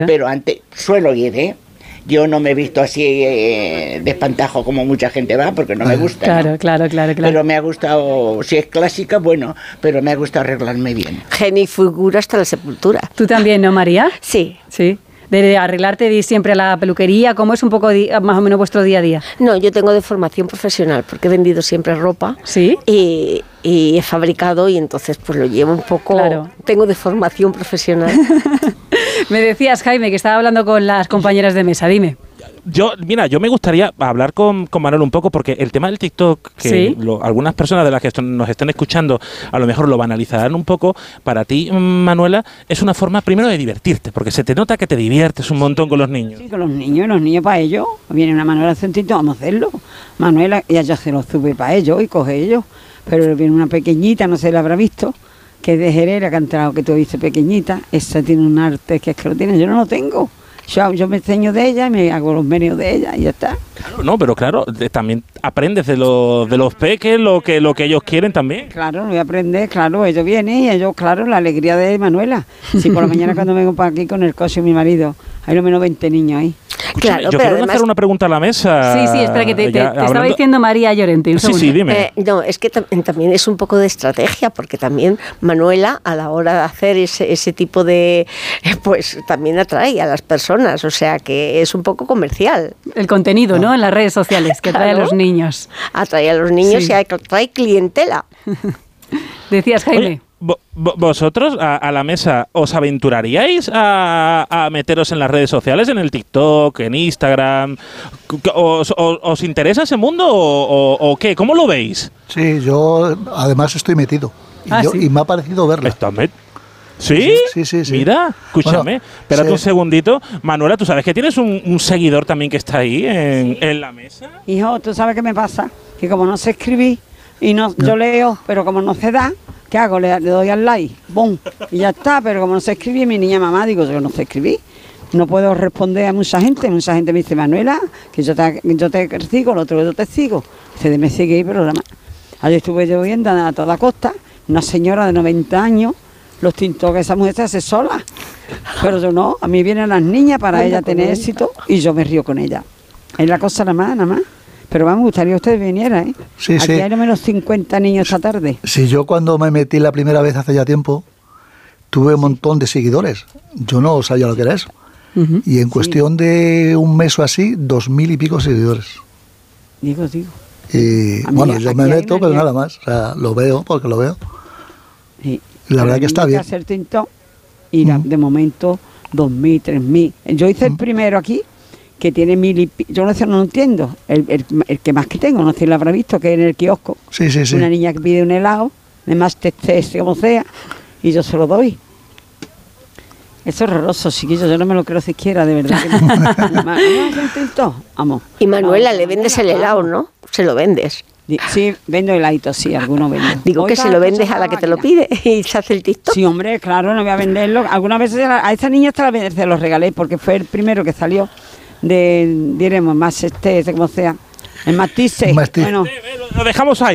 Pero antes suelo ir, ¿eh? Yo no me he visto así de espantajo como mucha gente va, porque no me gusta. Claro, ¿no? claro. Pero me ha gustado, si es clásica, bueno, pero me ha gustado arreglarme bien. Geni figura hasta la sepultura. ¿Tú también, no, María? Sí. Sí. De arreglarte de ir siempre a la peluquería, ¿cómo es un poco más o menos vuestro día a día? No, yo tengo de formación profesional, porque he vendido siempre ropa. ¿Sí? Y he fabricado, y entonces pues lo llevo un poco... Claro. Tengo de formación profesional. Me decías, Jaime, que estaba hablando con las compañeras de mesa, dime. Yo me gustaría hablar con Manuel un poco, porque el tema del TikTok, que ¿Sí? algunas personas de las que nos estén escuchando a lo mejor lo banalizarán un poco, para ti, Manuela, es una forma primero de divertirte, porque se te nota que te diviertes un montón con los niños. Sí, con los niños para ellos. Viene una Manuela Centito, vamos a hacerlo. Manuela, ella ya se lo sube para ellos y coge ellos. Pero viene una pequeñita, no se la habrá visto, que es de Jerez, que ha entrado, que tú viste pequeñita. Esa tiene un arte que es que lo tiene, yo no lo tengo. Yo me enseño de ella y me hago los medios de ella y ya está. Claro, no, pero claro, también aprendes de los peques lo que ellos quieren también. Claro, voy a aprender, claro, ellos vienen y ellos, claro, la alegría de Manuela. Si por la mañana cuando vengo para aquí con el coche de mi marido, hay lo menos 20 niños ahí. Escúchame, Claro, yo pero quiero además... hacer una pregunta a la mesa. Sí, espera, que te estaba hablando... diciendo María Llorente. Sí, dime. no, es que también es un poco de estrategia, porque también Manuela, a la hora de hacer ese tipo de... pues también atrae a las personas, o sea que es un poco comercial. El contenido, ¿no? En las redes sociales, que atrae a los niños. Atrae a los niños Sí. y atrae clientela. Decías, Jaime. Oye, ¿vosotros a la mesa os aventuraríais a meteros en las redes sociales, en el TikTok, en Instagram? ¿Os interesa ese mundo o qué? ¿Cómo lo veis? Sí, yo además estoy metido. Sí. Y me ha parecido verla. ¿Sí? Sí. Mira, escúchame, Bueno, espérate sí. un segundito. Manuela, ¿tú sabes que tienes un seguidor también que está ahí en la mesa? Hijo, ¿tú sabes qué me pasa? Que como no sé escribir y no, yo leo, pero como no se da, ¿qué hago? Le doy al like, ¡bum! Y ya está, pero como no sé escribir, mi niña mamá, digo, yo no sé escribir. No puedo responder a mucha gente me dice, Manuela, que yo te sigo, el otro yo te sigo. Dice, me sigue, pero nada más. Ayer estuve yo viendo a toda costa, una señora de 90 años, los tintos que esa mujer se hace sola. Pero yo no, a mí vienen las niñas para ella tener éxito y yo me río con ella. Es la cosa nada más. Pero me gustaría que ustedes vinieran, ¿eh? Sí, Aquí sí. hay al menos 50 niños esta tarde. Si yo cuando me metí la primera vez hace ya tiempo, tuve un montón de seguidores. Yo no sabía lo que era eso. Y en cuestión de un mes o así, 2000 y pico seguidores. Digo. Y bueno, yo me meto, pero nada más. O sea, lo veo porque lo veo. Sí. La verdad que está bien. Hacer tintón y de momento 2.000, 3.000. Yo hice el primero aquí, que tiene 1.000 y pico. Yo no lo entiendo. El que más que tengo, no sé si lo habrá visto, que es en el kiosco. Sí. Una niña que pide un helado, además como sea, y yo se lo doy. Eso es horroroso, chiquillo, yo no me lo creo siquiera, de verdad. Vamos. Y Manuela, le vendes el helado, ¿no? Se lo vendes. Sí, vendo heladitos, sí, algunos vendo. Digo que se lo vendes a la que te lo pide y se hace el TikTok. Sí, hombre, claro, no voy a venderlo. Algunas veces a esa niña se los regalé porque fue el primero que salió diremos, más como sea, el matice. Bueno. Lo dejamos ahí.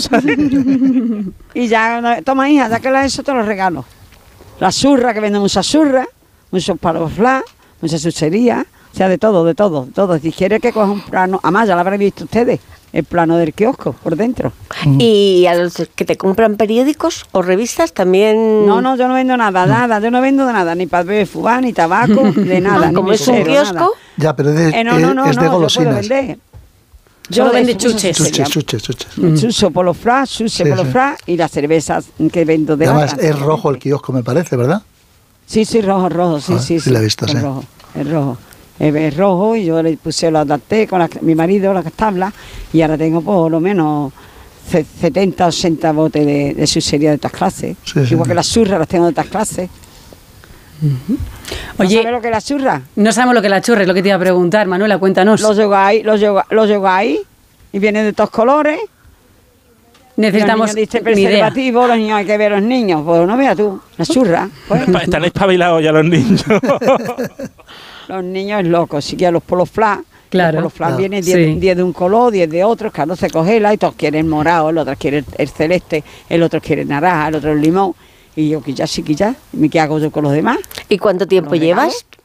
Y ya, toma hija, ya que lo has hecho te lo regalo. La surra, que vende mucha surra, muchos palos flash, mucha chuchería, o sea, de todo. Si quieres que coja un plano, además ya lo habrán visto ustedes, el plano del kiosco por dentro. ¿Y a los que te compran periódicos o revistas también? No, yo no vendo nada, yo no vendo de nada, ni papel de fubá, ni tabaco, de nada. ¿Como ni es un mesero, kiosco? nada. Ya, pero es de golosinas. Yo Solo vende chuches. Chuches. Chucho por los flash, y las cervezas que vendo de además lata. es rojo el kiosco, me parece, ¿verdad? Sí, rojo, sí. Sí, lo he visto, es sí. rojo, es rojo. Es rojo y yo le puse, lo adapté con mi marido, las tablas, y ahora tengo por lo menos 70, 80 botes de chuchería de otras clases. Igual que las churras las tengo de otras clases. Oye, ¿No sabes lo que es la churra? No sabemos lo que es la churra, es lo que te iba a preguntar, Manuela, cuéntanos. Los lleváis y vienen de todos colores. Necesitamos los niños preservativo, los niños hay que ver a los niños. Pues no veas tú, la churra. Pues. Están espabilados ya los niños. Los niños locos, si quieres los polos flash. Claro. Los polos flash vienen 10 de un color, 10 de otro, claro, se congela y todos quieren morado, el otro quiere el celeste, el otro quiere naranja, el otro el limón. Y yo, que ya, ¿qué hago yo con los demás? ¿Y cuánto tiempo llevas?